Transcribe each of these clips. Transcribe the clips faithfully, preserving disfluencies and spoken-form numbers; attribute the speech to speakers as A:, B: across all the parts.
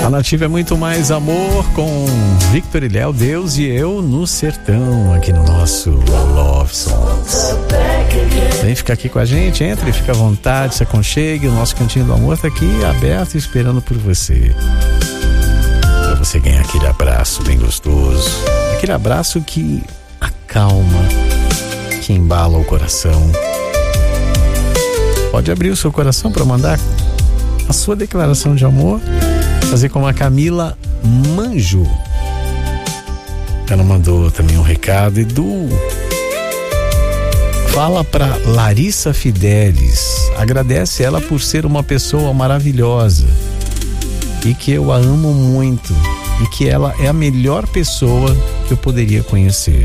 A: A Nativa é muito mais amor com Victor e Léo, Deus e eu no sertão, aqui no nosso Love Songs. Vem ficar aqui com a gente, entre, fica à vontade, se aconchegue, o nosso cantinho do amor tá aqui aberto esperando por você. Pra você ganhar aquele abraço bem gostoso, aquele abraço que acalma, que embala o coração. Pode abrir o seu coração para mandar a sua declaração de amor, fazer como a Camila Manjo. Ela mandou também um recado. Edu, fala para Larissa Fidelis, agradece ela por ser uma pessoa maravilhosa e que eu a amo muito e que ela é a melhor pessoa que eu poderia conhecer.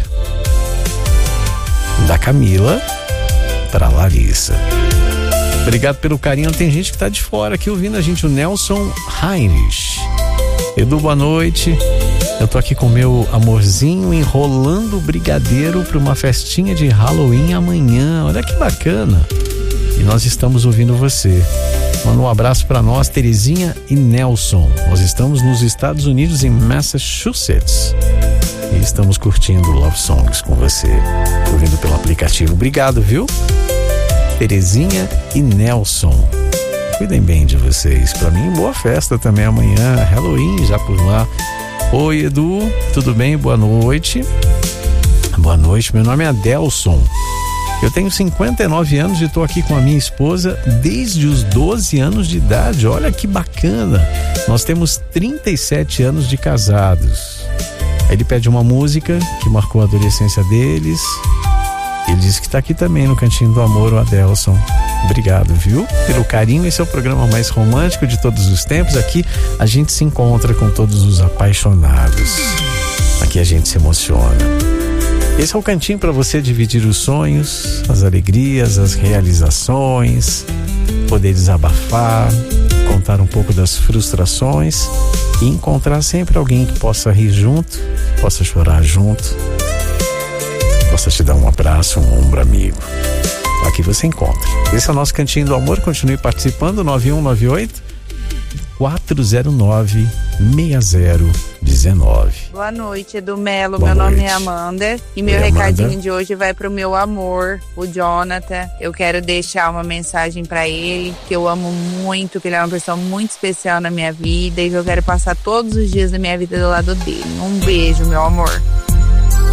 A: Da Camila para Larissa. Obrigado pelo carinho. Tem gente que tá de fora aqui ouvindo a gente, o Nelson Heinrich. Edu, boa noite. Eu tô aqui com meu amorzinho enrolando o brigadeiro para uma festinha de Halloween amanhã. Olha que bacana. E nós estamos ouvindo você. Manda um abraço para nós, Terezinha e Nelson. Nós estamos nos Estados Unidos, em Massachusetts. E estamos curtindo Love Songs com você, ouvindo pelo aplicativo. Obrigado, viu? Terezinha e Nelson, cuidem bem de vocês. Pra mim, boa festa também amanhã, Halloween já por lá. Oi, Edu, tudo bem? Boa noite. Boa noite, meu nome é Adelson. Eu tenho cinquenta e nove anos e tô aqui com a minha esposa desde os doze anos de idade. Olha que bacana. Nós temos trinta e sete anos de casados. Ele pede uma música que marcou a adolescência deles. Ele disse que tá aqui também no Cantinho do Amor, o Adelson. Obrigado, viu? Pelo carinho. Esse é o programa mais romântico de todos os tempos. Aqui a gente se encontra com todos os apaixonados. Aqui a gente se emociona. Esse é o cantinho para você dividir os sonhos, as alegrias, as realizações, poder desabafar, contar um pouco das frustrações e encontrar sempre alguém que possa rir junto, possa chorar junto, possa te dar um abraço, um ombro amigo. Aqui você encontra. Esse é o nosso Cantinho do Amor. Continue participando. nove um nove oito, quatro zero nove, seis zero um nove.
B: Boa noite, Edu Melo.
A: Boa
B: meu
A: noite.
B: nome é Amanda. E meu
A: Oi,
B: recadinho
A: Amanda.
B: de hoje vai pro meu amor, o Jonathan. Eu quero deixar uma mensagem pra ele, que eu amo muito, que ele é uma pessoa muito especial na minha vida e que eu quero passar todos os dias da minha vida do lado dele. Um beijo, meu amor.